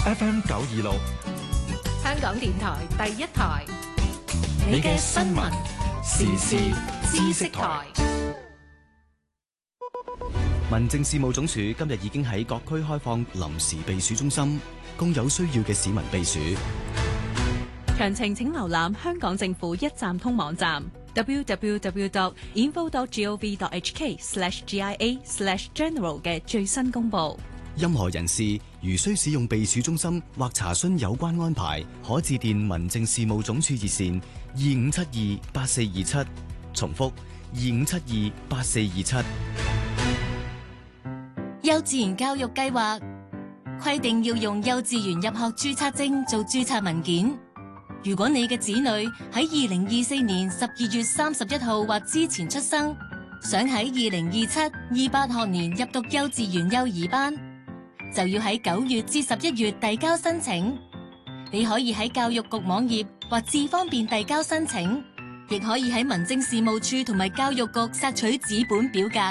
FM 926， 香港電台第一台， 你嘅新聞時事知識台。 民政事務總署今日已經喺各區開放臨時避暑中心，供有需要嘅市民避暑。 詳情請瀏覽香港政府一站通網站 www.info.gov.hk/GIA/general 嘅最新公佈。 任何人士如需使用避暑中心或查詢有關安排，可致電民政事務總署熱線25728427，重複25728427。 幼稚園教育計劃規定要用幼稚園入學註冊證做註冊文件。如果你嘅子女喺2024年12月31號或之前出生，想喺2027-28學年入讀幼稚園幼兒班，就要喺9月至11月遞交申請。你可以喺教育局網頁或智方便遞交申請，亦可以喺民政事務處同埋教育局索取紙本表格。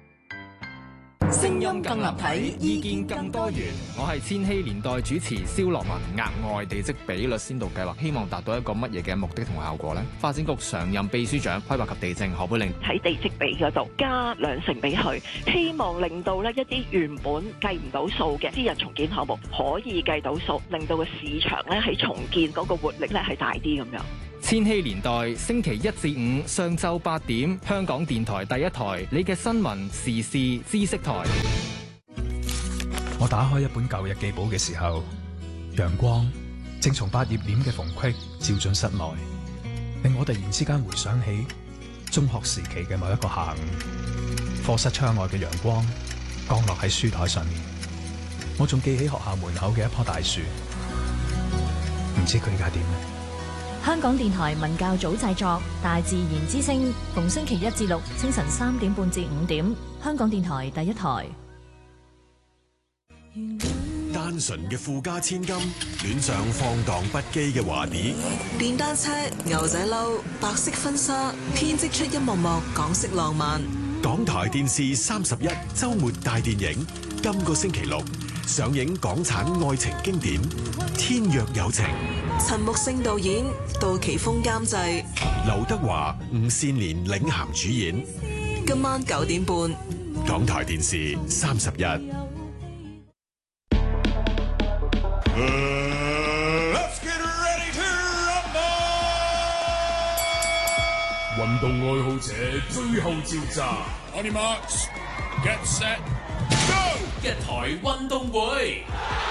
聲音更立體，意見更多元。我係千禧年代主持蕭樂文。額外地積比率先導計劃希望達到一個乜嘢嘅目的同效果呢？發展局常任秘書長規劃及地政何佩玲喺地積比嗰度加2成俾佢，希望令到呢一啲原本計唔到數嘅私人重建項目可以計到數，令到個市場咧喺重建嗰個活力咧係大啲咁樣。 千禧年代星期1至5上晝8點，香港電台第一台，你嘅新聞時事知識台。 我打開一本舊日記簿嘅時候，陽光正從百葉簾嘅縫隙照進室內，令我突然之間回想起中學時期嘅某一個下午，課室窗外嘅陽光降落喺書台上面，我仲記起學校門口嘅一棵大樹，唔知佢而家點呢？ 香港電台文教組製作《大自然之聲》，逢星期1至6清晨3點半至5點，香港電台第一台。 單純嘅富家千金，戀上放蕩不羈嘅華啲。 電單車、牛仔褸、白色婚紗，編織出一幕幕港式浪漫。 港台電視31週末大電影，今個星期6上映港產愛情經典《天若有情》。 陳木勝導演，杜琪峰監製， 劉德華、吳倩蓮領銜主演。 今晚9點半， 港台電視31。 運動愛好者最後召集 On your marks, get set, go！ 一台運動會，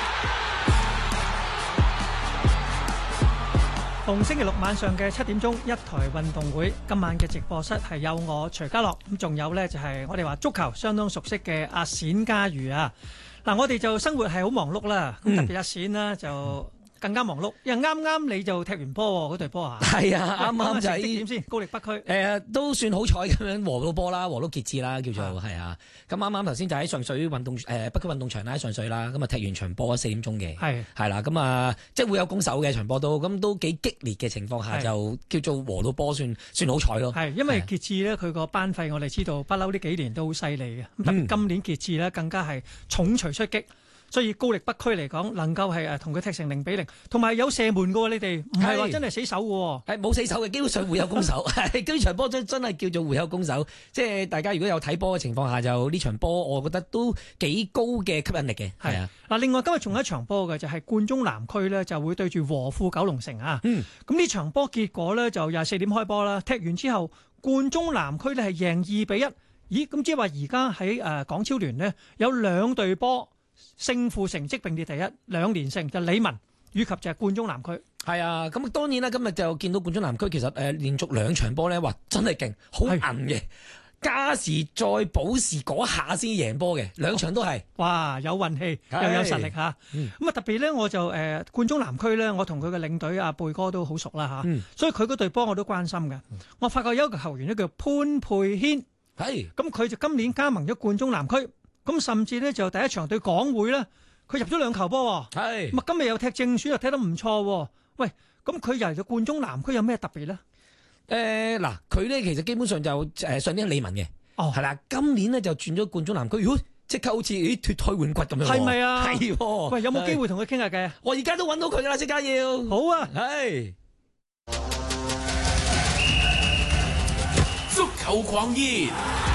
逢星期六晚上嘅7點鐘，一台運動會。今晚嘅直播室係有我徐家樂，咁仲有呢就係我哋話足球相當熟悉嘅阿冼家瑜啊。嗱，我哋就生活係好忙碌啦，咁特別阿冼呢就更加忙碌，因為啱啱你就踢完波喎，嗰隊波啊， 係啊，啱啱就係點先？高力北區都算好彩咁樣和到波啦，和到傑志啦，叫做係啊。咁啱啱頭先就喺上水運動北區運動場啦，喺上水啦，咁啊踢完場波4點鐘嘅，係啦，咁啊即係會有攻守嘅場波都，咁都幾激烈嘅情況下就叫做和到波，算好彩咯。係因為傑志咧，佢個班費我哋知道不嬲呢幾年都好犀利嘅，特別今年傑志咧更加係重錘出擊。所以高力北區嚟講，能夠係同佢踢成0-0，同埋有射門嘅喎，你哋唔係話真係死守嘅喎， 係冇死守嘅，基本上會有攻守。呢場波真係叫做會有攻守，即係大家如果有睇波嘅情況下，就呢場波我覺得都幾高嘅吸引力嘅。係啊， 嗱，另外今日仲有一場波嘅就係冠忠南區咧就會對住和富九龍城啊。咁呢場波結果咧就24點開波啦，踢完之後冠忠南區咧係贏2-1。咦，咁即係話而家喺港超聯呢，有2隊波勝負成績並列第一，2連勝就李文以及就係冠忠南區。 係啊，咁當然啦，今日就見到冠忠南區其實連續2場波咧，哇真係勁，好硬嘅，加時再補時嗰下先贏波嘅，2場都係， 哇有運氣又有實力嚇。咁啊特別咧，我就冠忠南區咧，我同佢嘅領隊阿貝哥都好熟啦嚇，所以佢嗰隊波我都關心嘅。我發覺有一個球員咧叫潘佩軒，咁佢就今年加盟咗冠忠南區。咁甚至咧就第一場對港會咧，佢入咗2球波喎。咁啊今日又踢正選又踢得唔錯喎。喂，咁佢入嚟到冠忠南區有咩特別咧？ 嗱，佢咧其實基本上就上年係李文嘅，係啦，今年咧就轉咗冠忠南區。 即刻好似脫胎換骨咁樣。 係咪啊？ 係喎。 喂，有冇機會同佢傾下偈？ 我而家都揾到佢㗎啦，即刻要。 好啊， 係。 足球狂熱。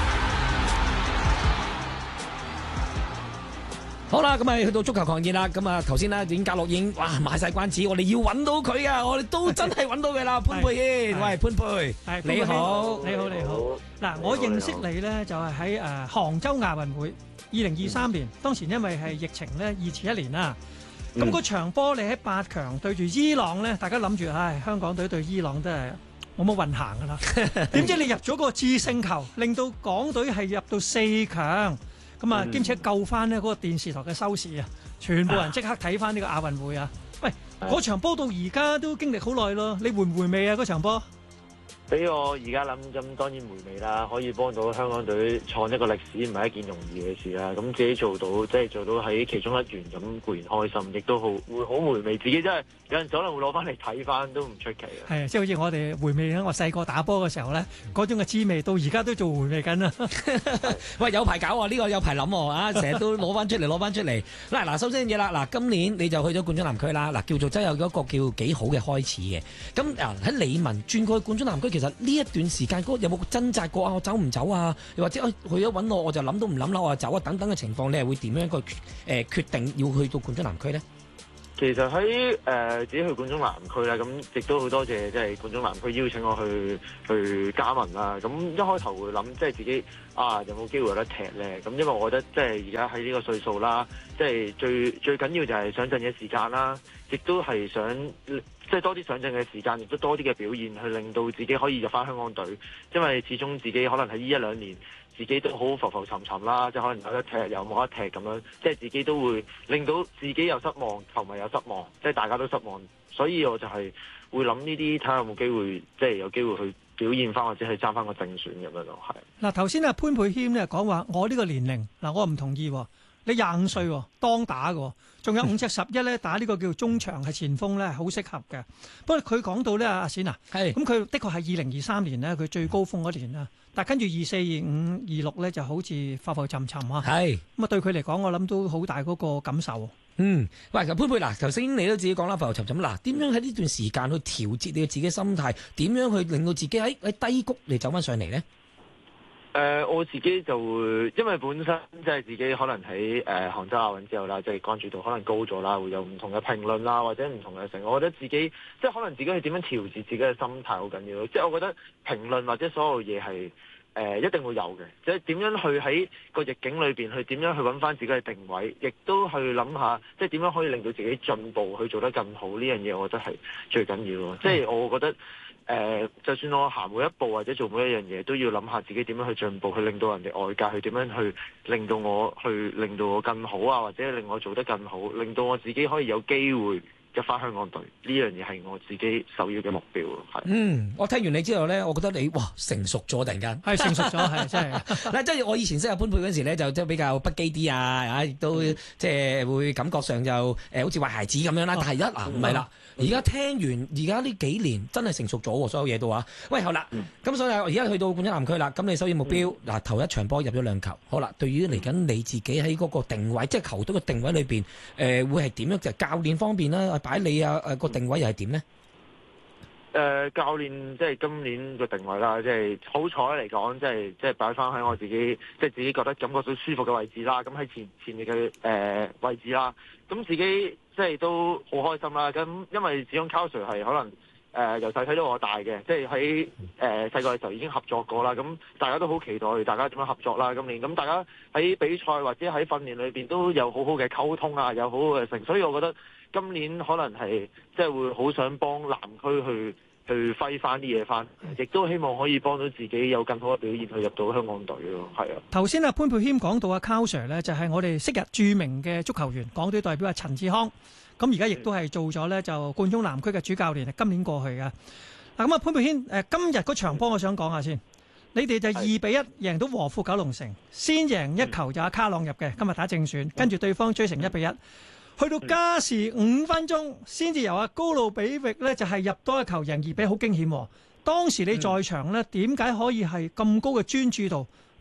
好啦，咁啊去到足球狂熱啦，咁啊頭先咧已經格樂已經哇賣晒關子，我哋要揾到佢啊！我哋都真係揾到佢啦，潘沛軒，喂潘沛，你好， 你好，你好。嗱，我認識你咧就係喺杭州亞運會2023年，當時因為係疫情咧延遲1年啦。咁嗰場波你喺8強對住伊朗咧，大家諗住香港隊對伊朗都係冇乜運行㗎啦。點知你入咗個致勝球，令到港隊係入到4強。咁啊，兼且救翻呢嗰個電視台嘅收視啊，全部人即刻睇翻呢個亞運會啊！喂，嗰場波到而家都經歷好耐咯，你回唔回味啊？嗰場波？ 俾我而家諗咁，當然回味啦，可以幫到香港隊創一個歷史，唔係一件容易嘅事啦。咁自己做到，即係做到喺其中一員，咁固然開心，亦都會好回味。自己真係有陣時可能會攞翻嚟睇翻，都唔出奇嘅。 係，即係好似我哋回味我細個打波嘅時候咧，嗰種嘅滋味，到而家都做回味緊啦。 喂，有排搞喎，呢個有排諗喎啊！成日都攞翻出嚟。嗱，首先嘢啦，嗱，今年你就去咗冠忠南區啦，嗱，叫做真係有一個叫幾好嘅開始嘅。咁喺理文轉過去冠忠南區，其實呢一段時間有冇掙扎過啊？我走唔走啊？又或者去咗揾我就諗都唔諗啦，我就走啊！等等嘅情況，你係會點樣一個決定要去到冠忠南區呢？ 其實喺自己去冠忠南區啦，咁亦都好多謝即係冠忠南區邀請我去加盟啦。咁一開頭會諗即係自己有冇機會有得踢咧？咁因為我覺得即係而家喺呢個歲數啦，即係最緊要就係上陣嘅時間啦，亦都係想即係多啲上陣嘅時間，亦都多啲嘅表現，去令到自己可以入翻香港隊。因為始終自己可能喺呢1-2年，自己都好浮浮沉沉啦，即係可能有得踢又冇得踢咁樣，即係自己都會令到自己有失望，球迷有失望，即係大家都失望。所以我就係會諗呢啲，睇下有冇機會，即係有機會去表現翻，或者去爭翻個正選咁樣咯。係嗱，頭先潘沛軒咧講話，我呢個年齡嗱，我唔同意喎。你25歲喎，當打嘅，仲有5尺11咧，打呢個叫中場係前鋒咧，好適合嘅。不過佢講到咧，阿冼啊，咁佢的確係2023年咧，佢最高峰嗰年啦。但跟住24、25、26咧，就好似浮浮沉沉啊。係咁啊，對佢嚟講，我諗都好大嗰個感受。 喂，潘沛嗱，頭先你都自己講啦，浮浮沉沉嗱，點樣喺呢段時間去調節你自己心態？點樣去令到自己喺低谷嚟走翻上嚟咧？ 我自己就會，因為本身即係自己可能喺杭州亞運之後啦，即係關注度可能高咗啦，會有唔同嘅評論啦，或者唔同嘅成。我覺得自己即係可能自己係點樣調節自己嘅心態好緊要。即係我覺得評論或者所有嘢係一定會有嘅。即係點樣去喺個逆境裏邊去點樣去揾翻自己嘅定位，亦都去諗下即係點樣可以令到自己進步去做得更好。呢樣嘢我覺得係最緊要咯。即係我覺得。就算我行每一步或者做每一樣嘢，都要諗下自己點樣去進步，去令到人哋外界去點樣去令到我更好啊，或者令我做得更好，令到我自己可以有機會入翻香港隊。呢樣嘢係我自己首要嘅目標。 我聽完你之後咧，我覺得你成熟咗，突然間係成熟咗，係真係。 嗱，即係我以前識阿潘沛嗰陣時咧，就即係比較不羈啲啊，亦都即係會感覺上就好似壞孩子咁樣啦。但係唔係啦。而家聽完，而家呢幾年真係成熟咗喎，所有嘢都話。喂，好啦，咁所以而家去到冠忠南區啦，咁你首要目標嗱，頭一場波入咗2球，好啦，對於嚟緊你自己喺嗰個定位，即係球隊嘅定位裏邊，會係點樣？就教練方面啦，擺你個定位又係點呢？ 教練即係今年個定位啦，即係好彩嚟講，即係擺翻喺我自己，即係自己覺得感覺到舒服嘅位置啦。咁喺前面嘅位置啦，咁自己即係都好開心啦。咁因為始終 Carl Sir 係可能由細睇到我大嘅，即係喺細個嘅時候已經合作過啦。咁大家都好期待大家點樣合作啦。今年咁大家喺比賽或者喺訓練裏邊都有好好嘅溝通啊，有好好嘅成，所以我覺得今年可能係即係會好想幫南區去揮翻啲嘢翻，亦都希望可以幫到自己有更好嘅表現去入到香港隊咯。係啊， 頭先潘沛軒講到阿 Carl Sir 咧，就係我哋昔日著名嘅足球員，港隊代表阿陳志康。咁而家亦都係做咗咧就冠忠南區嘅主教練，係今年過去嘅。嗱咁啊，潘沛軒今日嗰場波我想講下先。你哋就2-1贏到和富九龍城，先贏1球就阿卡朗入嘅，今日打正選，跟住對方追成1-1。去到加時5分鐘，先至由阿高路比域咧就係入多一球贏2-1，好驚險。當時你在場咧，點解可以係咁高嘅專注度，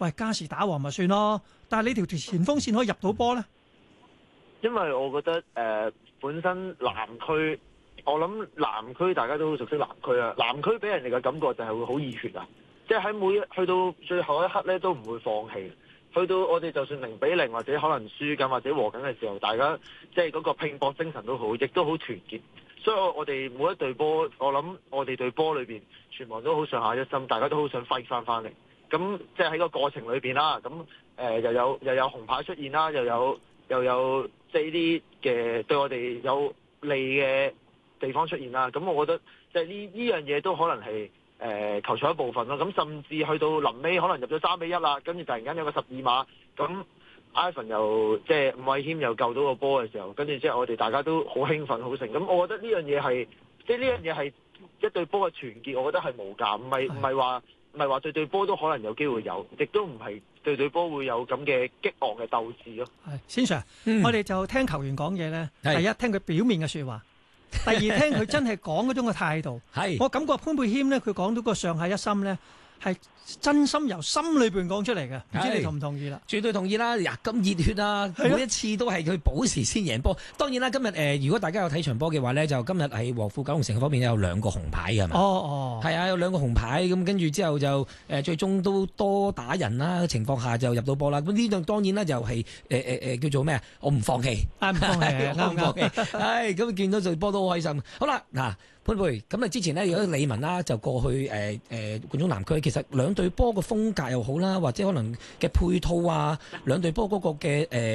喂加時打和咪算咯。但係你條前鋒線可以入到波咧？ 因為我覺得本身南區，我諗南區大家都好熟悉南區啊。南區俾人哋嘅感覺就係會好熱血啊！即係喺去到最後一刻咧，都唔會放棄。去到我哋就算0-0或者可能輸緊或者和緊嘅時候，大家即係嗰個拼搏精神都好，亦都好團結。所以我哋每一隊波，我諗我哋隊波裏邊全部都好上下一心，大家都好想揮翻嚟。咁即係喺個過程裏邊啦，咁又有紅牌出現啦，又有即係呢啲嘅對我哋有利嘅地方出現啦。咁我覺得即係呢樣嘢都可能係球賽一部分咯。咁甚至去到臨尾可能入咗3-1啦，跟住突然間有個12碼，咁 Ivan 又即係伍偉謙又救到個波嘅時候，跟住之後我哋大家都好興奮好盛。咁我覺得呢樣嘢係即係呢樣嘢係一隊波嘅團結，我覺得係無價，唔係話對波都可能有機會有，亦都唔係對波會有咁嘅激昂嘅鬥志咯。 係，先生，我哋就聽球員講嘢咧，第一聽佢表面嘅説話，第二聽佢真係講嗰種嘅態度。係，我感覺潘佩謙咧，佢講到個上下一心咧，係真心由心裏邊講出嚟嘅，唔知你同唔同意啦？ 絕對同意啦！呀，咁熱血啊，每一次都係佢補時先贏波。當然啦，今日如果大家有睇場波嘅話咧，就今日喺和富九龍城方面有2個紅牌嘅嘛。哦，係啊，有2個紅牌咁，跟住之後就最終都多打人啦情況下就入到波啦。咁呢度當然啦，就係叫做咩啊？我唔放棄，唔放棄，我唔放棄。係咁見到隊波都好開心。好啦，嗱。潘佩咁啊！之前咧，如果李文啦，就過去冠忠南區，其實兩隊波個風格又好啦，或者可能嘅配套啊，兩隊波嗰個嘅